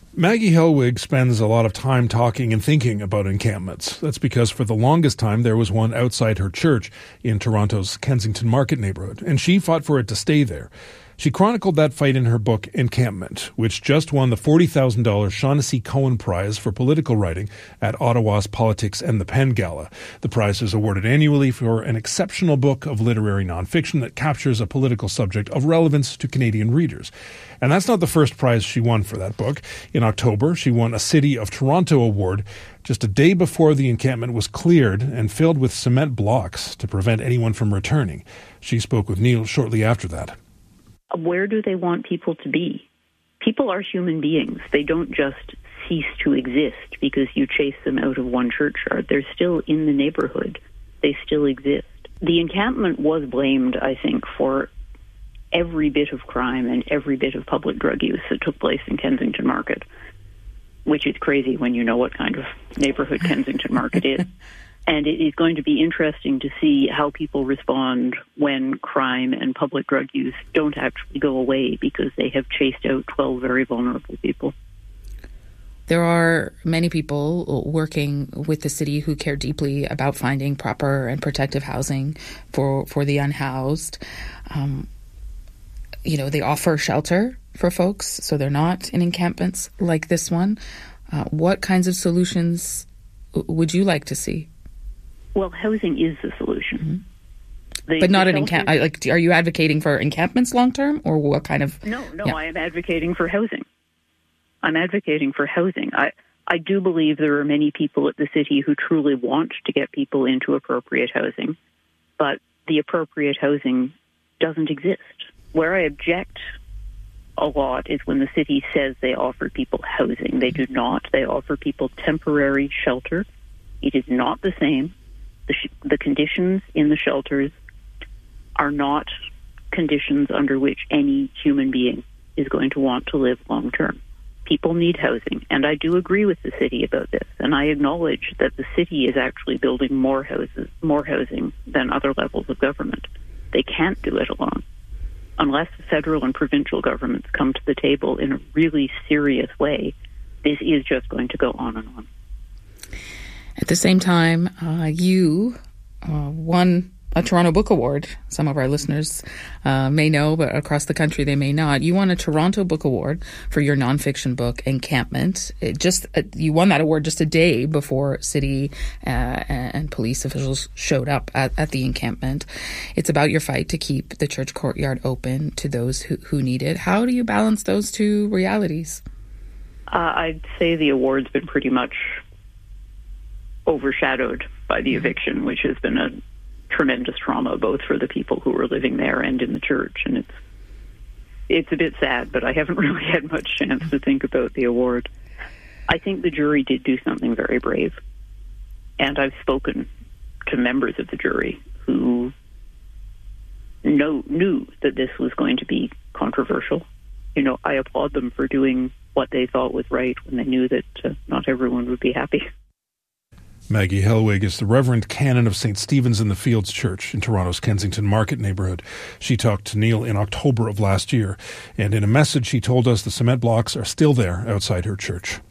Maggie Helwig spends a lot of time talking and thinking about encampments. That's because for the longest time there was one outside her church in Toronto's Kensington Market neighborhood, and she fought for it to stay there. She chronicled that fight in her book Encampment, which just won the $40,000 Shaughnessy Cohen Prize for political writing at Ottawa's Politics and the Pen Gala. The prize is awarded annually for an exceptional book of literary nonfiction that captures a political subject of relevance to Canadian readers. And that's not the first prize she won for that book. In October, she won a City of Toronto award just a day before the encampment was cleared and filled with cement blocks to prevent anyone from returning. She spoke with Neil shortly after that. Where do they want people to be? People are human beings. They don't just cease to exist because you chase them out of one churchyard. They're still in the neighborhood. They still exist. The encampment was blamed, I think, for every bit of crime and every bit of public drug use that took place in Kensington Market, which is crazy when you know what kind of neighborhood Kensington Market is. And it is going to be interesting to see how people respond when crime and public drug use don't actually go away because they have chased out 12 very vulnerable people. There are many people working with the city who care deeply about finding proper and protective housing for the unhoused. They offer shelter for folks, so they're not in encampments like this one. What kinds of solutions would you like to see? Well, housing is the solution. Mm-hmm. But not an encampment. Are you advocating for encampments long term, or what kind of? No. Yeah. I am advocating for housing. I'm advocating for housing. I do believe there are many people at the city who truly want to get people into appropriate housing, but the appropriate housing doesn't exist. Where I object a lot is when the city says they offer people housing. They do not. They offer people temporary shelter. It is not the same. The conditions in the shelters are not conditions under which any human being is going to want to live long term. People need housing, and I do agree with the city about this, and I acknowledge that the city is actually building more housing than other levels of government. They can't do it alone. Unless the federal and provincial governments come to the table in a really serious way, this is just going to go on and on. At the same time, you won a Toronto Book Award. Some of our listeners may know, but across the country they may not. You won a Toronto Book Award for your nonfiction book, Encampment. You won that award just a day before city and police officials showed up at the encampment. It's about your fight to keep the church courtyard open to those who need it. How do you balance those two realities? I'd say the award's been pretty much overshadowed by the eviction, which has been a tremendous trauma both for the people who were living there and in the church. And it's a bit sad, but I haven't really had much chance to think about the award. I think the jury did do something very brave. And I've spoken to members of the jury who knew that this was going to be controversial. I applaud them for doing what they thought was right when they knew that not everyone would be happy. Maggie Helwig is the Reverend Canon of St. Stephen's in the Fields Church in Toronto's Kensington Market neighborhood. She talked to Neil in October of last year, and in a message she told us the cement blocks are still there outside her church.